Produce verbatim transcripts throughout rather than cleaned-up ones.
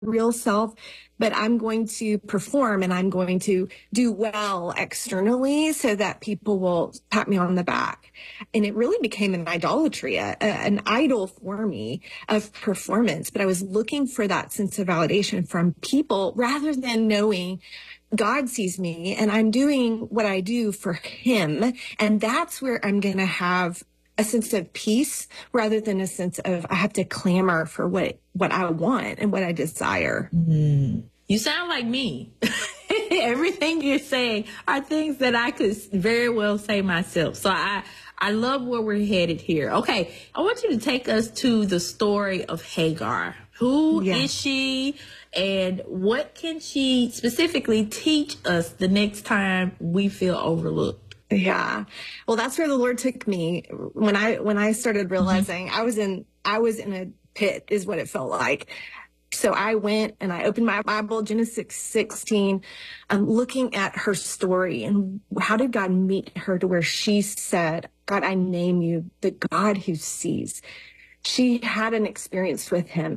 real self, but I'm going to perform and I'm going to do well externally so that people will pat me on the back. And it really became an idolatry, a, a, an idol for me of performance. But I was looking for that sense of validation from people rather than knowing God sees me and I'm doing what I do for him. And that's where I'm going to have a sense of peace rather than a sense of I have to clamor for what, what I want and what I desire. Mm. You sound like me. Everything you're saying are things that I could very well say myself. So I, I love where we're headed here. Okay. I want you to take us to the story of Hagar. Who yeah. is she? And what can she specifically teach us the next time we feel overlooked? Yeah. Well, that's where the Lord took me when I, when I started realizing mm-hmm. I was in, I was in a pit is what it felt like. So I went and I opened my Bible, Genesis sixteen, um, looking at her story and how did God meet her to where she said, God, I name you the God who sees. She had an experience with him.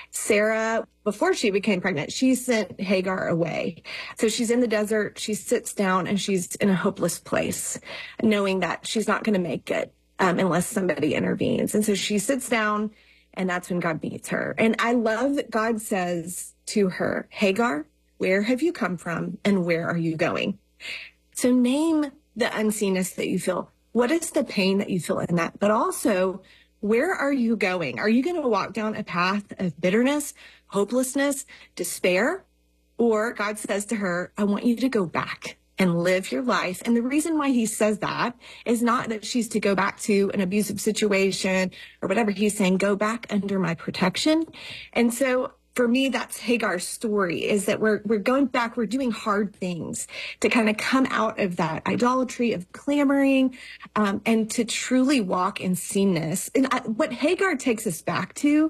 Sarah, before she became pregnant, she sent Hagar away. So she's in the desert. She sits down and she's in a hopeless place, knowing that she's not going to make it um, unless somebody intervenes. And so she sits down, and that's when God meets her. And I love that God says to her, Hagar, where have you come from and where are you going? So name the unseenness that you feel. What is the pain that you feel in that? But also, where are you going? Are you going to walk down a path of bitterness, hopelessness, despair? Or God says to her, I want you to go back and live your life. And the reason why he says that is not that she's to go back to an abusive situation or whatever. He's saying, go back under my protection. And so for me, that's Hagar's story, is that we're we're going back, we're doing hard things to kind of come out of that idolatry of clamoring um, and to truly walk in seenness. And I, what Hagar takes us back to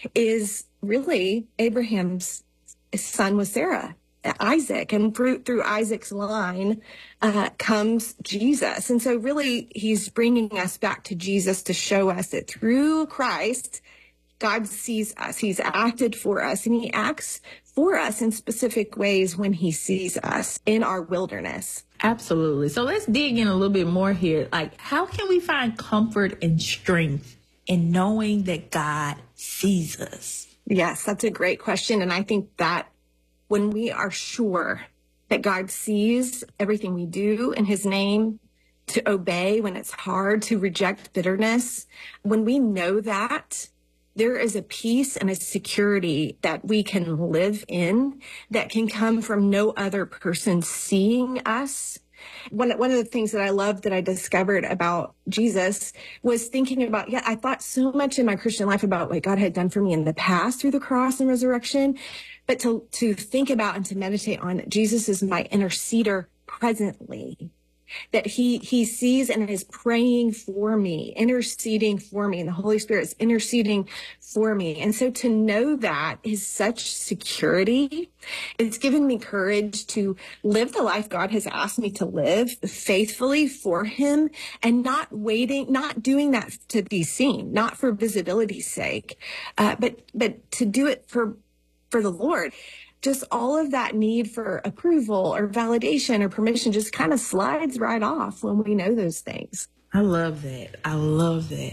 is really Abraham's son was Sarah, Isaac, and through, through Isaac's line uh, comes Jesus. And so really he's bringing us back to Jesus to show us that through Christ, God sees us, he's acted for us, and he acts for us in specific ways when he sees us in our wilderness. Absolutely. So let's dig in a little bit more here. Like, how can we find comfort and strength in knowing that God sees us? Yes, that's a great question. And I think that when we are sure that God sees everything we do in his name, to obey when it's hard, to reject bitterness, when we know that, there is a peace and a security that we can live in that can come from no other person seeing us. One, one of the things that I loved that I discovered about Jesus was thinking about, yeah, I thought so much in my Christian life about what God had done for me in the past through the cross and resurrection, but to, to think about and to meditate on Jesus is my interceder presently. That he, he sees and is praying for me, interceding for me, and the Holy Spirit is interceding for me. And so to know that is such security. It's given me courage to live the life God has asked me to live faithfully for him and not waiting, not doing that to be seen, not for visibility's sake, uh, but, but to do it for, for the Lord. Just all of that need for approval or validation or permission just kind of slides right off when we know those things. I love that. I love that.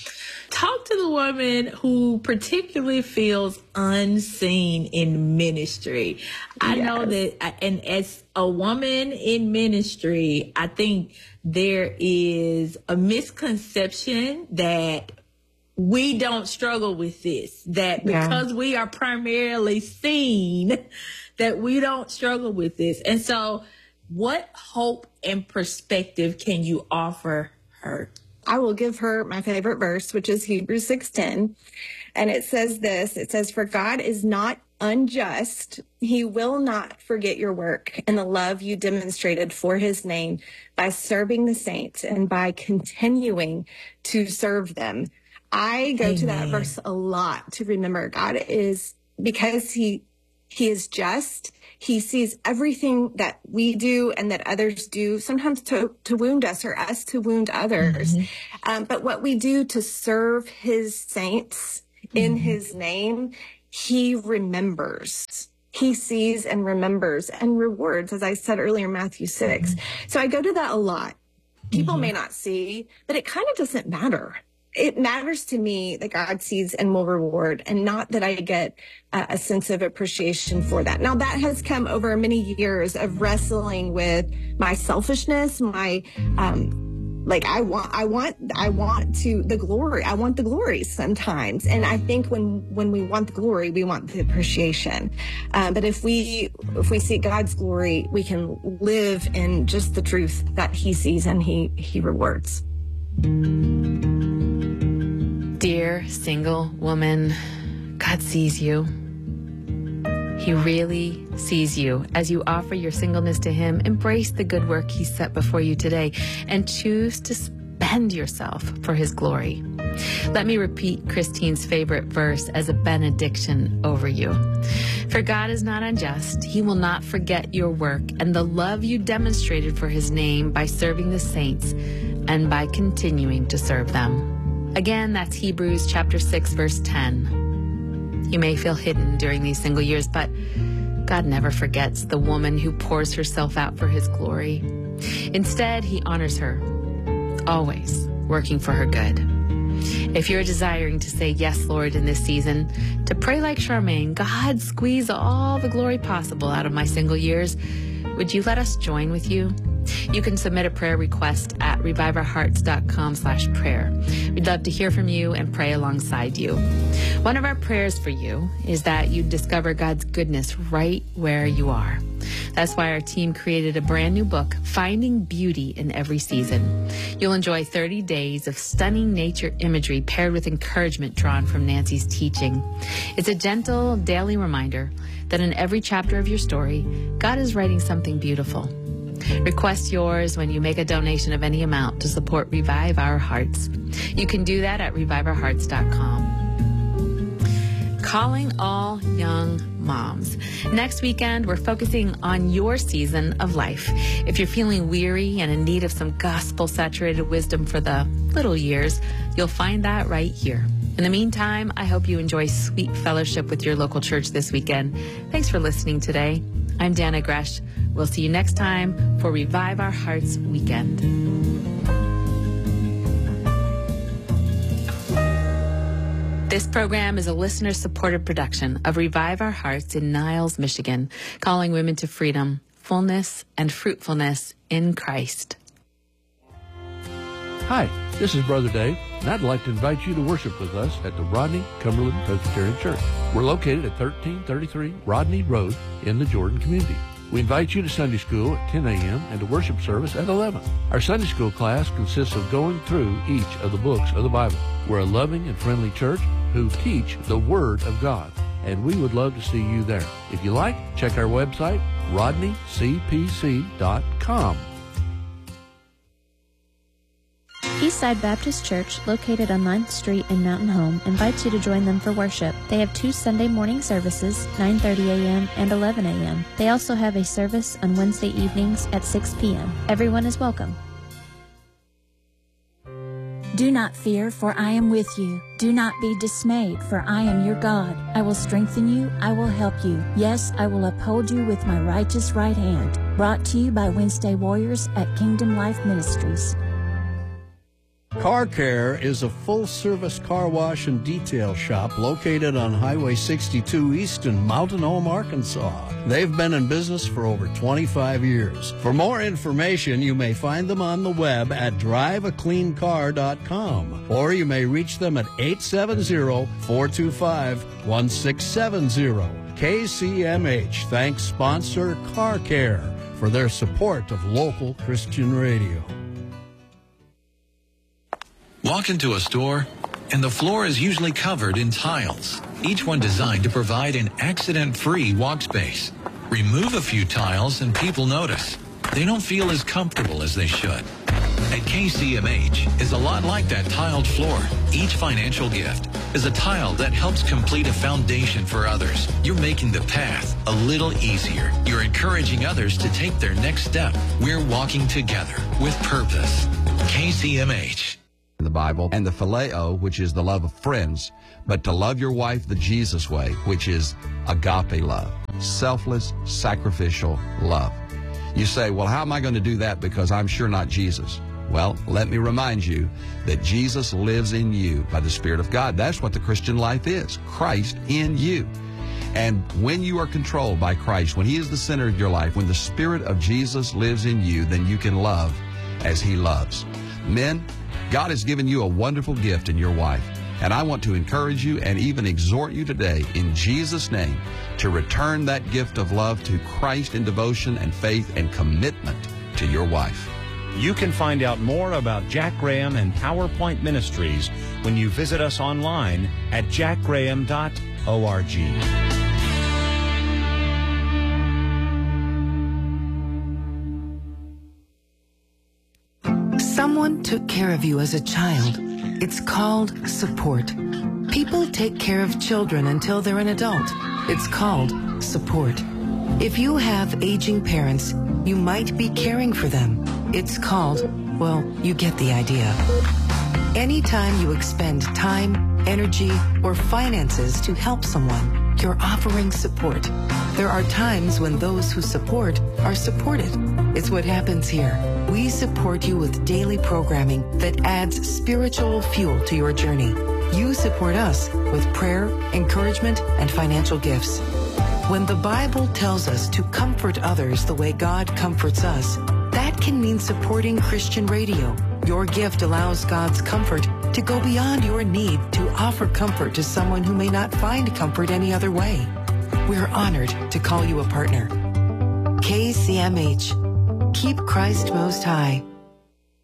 Talk to the woman who particularly feels unseen in ministry. I yes. know that, and as a woman in ministry, I think there is a misconception that we don't struggle with this, that because yeah. we are primarily seen, that we don't struggle with this. And so what hope and perspective can you offer her? I will give her my favorite verse, which is Hebrews six ten. And it says this, it says, for God is not unjust. He will not forget your work and the love you demonstrated for his name by serving the saints and by continuing to serve them. I go Amen. To that verse a lot to remember God is, because he, he is just, he sees everything that we do and that others do, sometimes to, to wound us or us to wound others. Mm-hmm. Um, but what we do to serve his saints in mm-hmm. his name, he remembers. He sees and remembers and rewards, as I said earlier, Matthew six. Mm-hmm. So I go to that a lot. People mm-hmm. may not see, but it kind of doesn't matter. It matters to me that God sees and will reward, and not that I get uh, a sense of appreciation for that. Now, that has come over many years of wrestling with my selfishness, my, um, like I want, I want, I want to the glory. I want the glory sometimes. And I think when, when we want the glory, we want the appreciation. Um, but if we, if we see God's glory, we can live in just the truth that he sees and he, he rewards. Dear single woman, God sees you. He really sees you. As you offer your singleness to him, embrace the good work he set before you today and choose to spend yourself for his glory. Let me repeat Christine's favorite verse as a benediction over you. For God is not unjust. He will not forget your work and the love you demonstrated for his name by serving the saints and by continuing to serve them. Again, that's Hebrews chapter six, verse ten. You may feel hidden during these single years, but God never forgets the woman who pours herself out for his glory. Instead, he honors her, always working for her good. If you're desiring to say yes, Lord, in this season, to pray like Charmaine, God, squeeze all the glory possible out of my single years, would you let us join with you? You can submit a prayer request at reviveourhearts.com slash prayer. We'd love to hear from you and pray alongside you. One of our prayers for you is that you discover God's goodness right where you are. That's why our team created a brand new book, Finding Beauty in Every Season. You'll enjoy thirty days of stunning nature imagery paired with encouragement drawn from Nancy's teaching. It's a gentle daily reminder that in every chapter of your story, God is writing something beautiful. Request yours when you make a donation of any amount to support Revive Our Hearts. You can do that at revive our hearts dot com. Calling all young moms. Next weekend, we're focusing on your season of life. If you're feeling weary and in need of some gospel-saturated wisdom for the little years, you'll find that right here. In the meantime, I hope you enjoy sweet fellowship with your local church this weekend. Thanks for listening today. I'm Dana Gresh. We'll see you next time for Revive Our Hearts Weekend. This program is a listener-supported production of Revive Our Hearts in Niles, Michigan, calling women to freedom, fullness, and fruitfulness in Christ. Hi, this is Brother Dave, and I'd like to invite you to worship with us at the Rodney Cumberland Presbyterian Church. We're located at thirteen thirty-three Rodney Road in the Jordan community. We invite you to Sunday school at ten a.m. and to worship service at eleven. Our Sunday school class consists of going through each of the books of the Bible. We're a loving and friendly church who teach the Word of God, and we would love to see you there. If you like, check our website, rodney c p c dot com. Eastside Baptist Church, located on ninth Street in Mountain Home, invites you to join them for worship. They have two Sunday morning services, nine thirty a.m. and eleven a.m. They also have a service on Wednesday evenings at six p.m. Everyone is welcome. Do not fear, for I am with you. Do not be dismayed, for I am your God. I will strengthen you, I will help you. Yes, I will uphold you with my righteous right hand. Brought to you by Wednesday Warriors at Kingdom Life Ministries. Car Care is a full-service car wash and detail shop located on Highway sixty-two East in Mountain Home, Arkansas. They've been in business for over twenty-five years. For more information, you may find them on the web at drive a clean car dot com, or you may reach them at eight seven zero, four two five, one six seven zero. K C M H thanks sponsor Car Care for their support of local Christian radio. Walk into a store, and the floor is usually covered in tiles, each one designed to provide an accident-free walk space. Remove a few tiles and people notice. They don't feel as comfortable as they should. At K C M H is a lot like that tiled floor. Each financial gift is a tile that helps complete a foundation for others. You're making the path a little easier. You're encouraging others to take their next step. We're walking together with purpose. K C M H. in the Bible, and the phileo, which is the love of friends, but to love your wife the Jesus way, which is agape love, selfless, sacrificial love. You say, well, how am I going to do that because I'm sure not Jesus? Well, let me remind you that Jesus lives in you by the Spirit of God. That's what the Christian life is, Christ in you. And when you are controlled by Christ, when He is the center of your life, when the Spirit of Jesus lives in you, then you can love as He loves. Men, God has given you a wonderful gift in your wife. And I want to encourage you and even exhort you today in Jesus' name to return that gift of love to Christ in devotion and faith and commitment to your wife. You can find out more about Jack Graham and PowerPoint Ministries when you visit us online at jack graham dot org. Someone took care of you as a child. It's called support. People take care of children until they're an adult. It's called support. If you have aging parents, you might be caring for them. It's called, well, you get the idea. Anytime you expend time, energy, or finances to help someone, you're offering support. There are times when those who support are supported. It's what happens here. We support you with daily programming that adds spiritual fuel to your journey. You support us with prayer, encouragement, and financial gifts. When the Bible tells us to comfort others the way God comforts us, that can mean supporting Christian radio. Your gift allows God's comfort to go beyond your need to offer comfort to someone who may not find comfort any other way. We're honored to call you a partner. K C M H. Keep Christ most high.